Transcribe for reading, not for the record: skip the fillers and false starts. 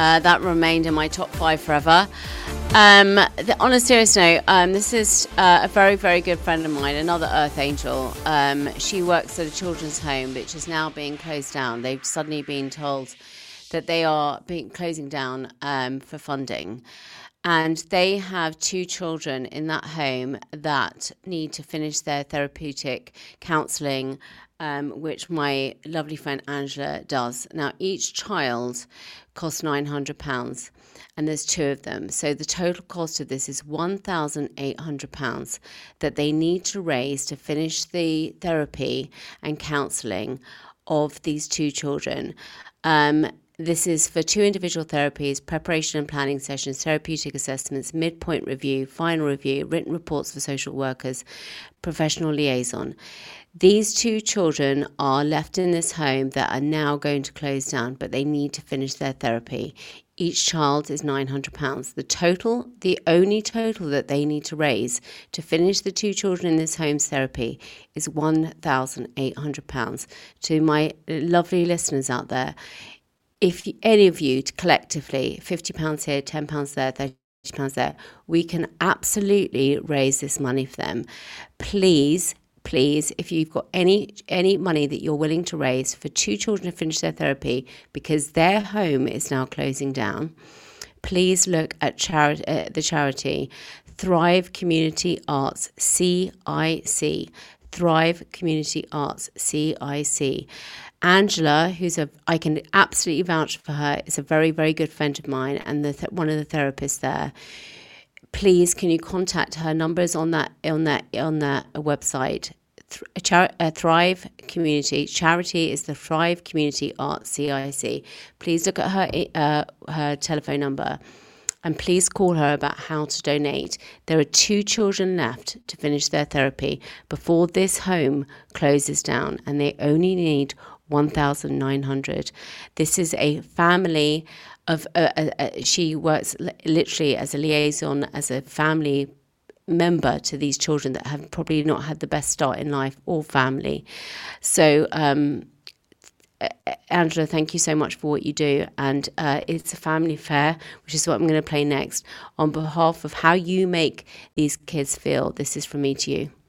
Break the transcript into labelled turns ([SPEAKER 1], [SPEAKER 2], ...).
[SPEAKER 1] That remained in my top 5 forever. On a serious note, this is a very, very good friend of mine, another Earth Angel. She works at a children's home, which is now being closed down. They've suddenly been told that they are closing down for funding. And they have 2 children in that home that need to finish their therapeutic counselling, which my lovely friend Angela does. Now, each child costs £900, and there's 2 of them. So the total cost of this is £1,800 that they need to raise to finish the therapy and counselling of these 2 children. This is for 2 individual therapies, preparation and planning sessions, therapeutic assessments, midpoint review, final review, written reports for social workers, professional liaison. These 2 children are left in this home that are now going to close down, but they need to finish their therapy. Each child is £900. The only total that they need to raise to finish the 2 children in this home's therapy is £1,800. To my lovely listeners out there, if any of you collectively, £50 here, £10 there, £30 there, we can absolutely raise this money for them. Please, if you've got any money that you're willing to raise for 2 children to finish their therapy because their home is now closing down, please look at the charity Thrive Community Arts CIC. Thrive Community Arts CIC. Angela, I can absolutely vouch for her, is a very, very good friend of mine and one of the therapists there. Please, can you contact her? Numbers on that website. Thrive Community Charity is the Thrive Community Arts CIC. Please look at her telephone number. And please call her about how to donate. There are 2 children left to finish their therapy before this home closes down, and they only need £1,900. This is a family of. She works literally as a liaison, as a family member to these children that have probably not had the best start in life or family. So. Angela, thank you so much for what you do, and it's a family fair, which is what I'm going to play next. On behalf of how you make these kids feel, this is from me to you.